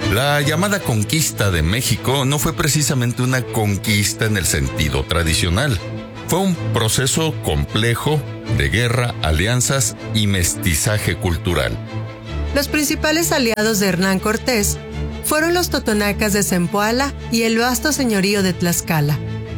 La llamada conquista de México no fue precisamente una conquista en el sentido tradicional. Fue un proceso complejo de guerra, alianzas y mestizaje cultural. Los principales aliados de Hernán Cortés fueron los totonacas de Zempoala y el vasto señorío de Tlaxcala.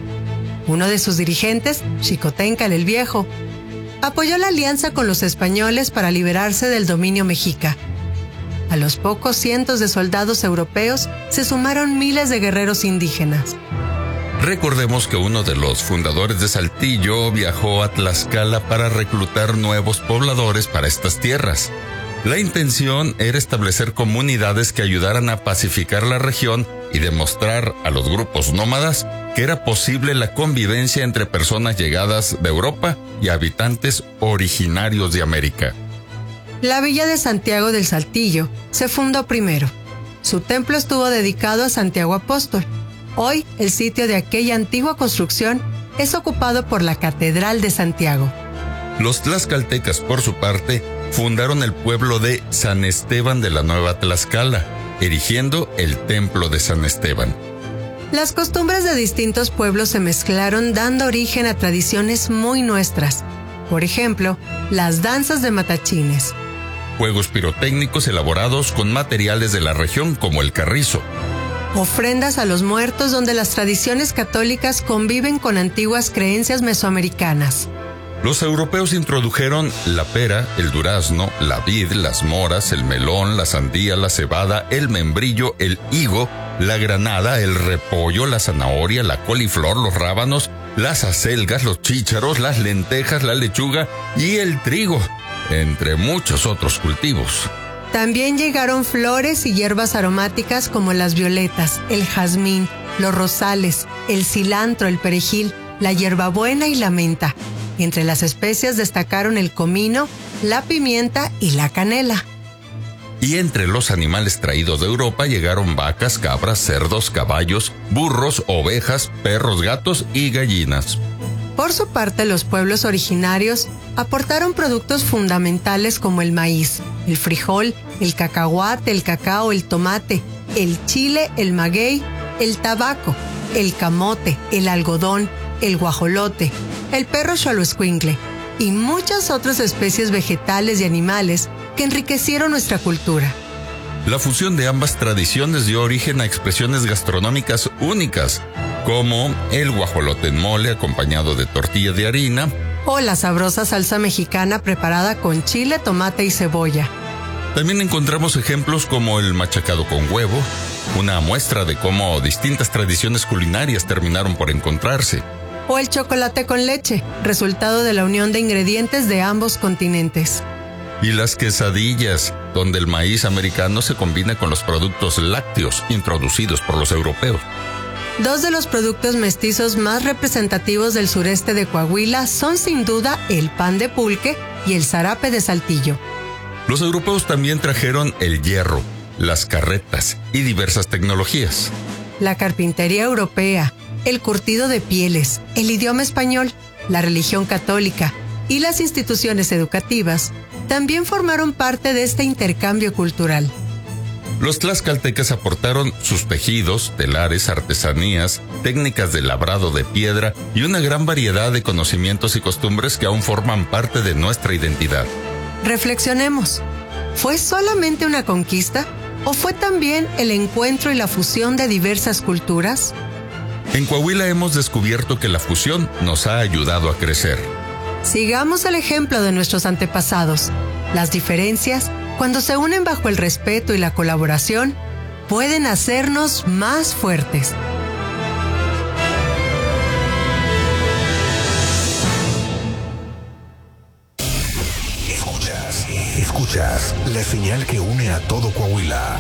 Uno de sus dirigentes, Xicoténcatl el Viejo, apoyó la alianza con los españoles para liberarse del dominio mexica. A los pocos cientos de soldados europeos se sumaron miles de guerreros indígenas. Recordemos que uno de los fundadores de Saltillo viajó a Tlaxcala para reclutar nuevos pobladores para estas tierras. La intención era establecer comunidades que ayudaran a pacificar la región y demostrar a los grupos nómadas que era posible la convivencia entre personas llegadas de Europa y habitantes originarios de América. La villa de Santiago del Saltillo se fundó primero. Su templo estuvo dedicado a Santiago Apóstol. Hoy, el sitio de aquella antigua construcción es ocupado por la Catedral de Santiago. Los tlaxcaltecas, por su parte, fundaron el pueblo de San Esteban de la Nueva Tlaxcala, erigiendo el Templo de San Esteban. Las costumbres de distintos pueblos se mezclaron, dando origen a tradiciones muy nuestras. Por ejemplo, las danzas de matachines. Juegos pirotécnicos elaborados con materiales de la región como el carrizo. Ofrendas a los muertos, donde las tradiciones católicas conviven con antiguas creencias mesoamericanas. Los europeos introdujeron la pera, el durazno, la vid, las moras, el melón, la sandía, la cebada, el membrillo, el higo, la granada, el repollo, la zanahoria, la coliflor, los rábanos, las acelgas, los chícharos, las lentejas, la lechuga y el trigo, entre muchos otros cultivos. También llegaron flores y hierbas aromáticas como las violetas, el jazmín, los rosales, el cilantro, el perejil, la hierbabuena y la menta. Entre las especias destacaron el comino, la pimienta y la canela. Y entre los animales traídos de Europa llegaron vacas, cabras, cerdos, caballos, burros, ovejas, perros, gatos y gallinas. Por su parte, los pueblos originarios aportaron productos fundamentales como el maíz, el frijol, el cacahuate, el cacao, el tomate, el chile, el maguey, el tabaco, el camote, el algodón, el guajolote, el perro xoloescuincle y muchas otras especies vegetales y animales que enriquecieron nuestra cultura. La fusión de ambas tradiciones dio origen a expresiones gastronómicas únicas, como el guajolote en mole acompañado de tortilla de harina, o la sabrosa salsa mexicana preparada con chile, tomate y cebolla. También encontramos ejemplos como el machacado con huevo, una muestra de cómo distintas tradiciones culinarias terminaron por encontrarse. O el chocolate con leche, resultado de la unión de ingredientes de ambos continentes. Y las quesadillas, donde el maíz americano se combina con los productos lácteos introducidos por los europeos. Dos de los productos mestizos más representativos del sureste de Coahuila son sin duda el pan de pulque y el zarape de Saltillo. Los europeos también trajeron el hierro, las carretas y diversas tecnologías. La carpintería europea, el curtido de pieles, el idioma español, la religión católica y las instituciones educativas también formaron parte de este intercambio cultural. Los tlaxcaltecas aportaron sus tejidos, telares, artesanías, técnicas de labrado de piedra y una gran variedad de conocimientos y costumbres que aún forman parte de nuestra identidad. Reflexionemos. ¿Fue solamente una conquista o fue también el encuentro y la fusión de diversas culturas? En Coahuila hemos descubierto que la fusión nos ha ayudado a crecer. Sigamos el ejemplo de nuestros antepasados. Las diferencias, cuando se unen bajo el respeto y la colaboración, pueden hacernos más fuertes. Escuchas la señal que une a todo Coahuila.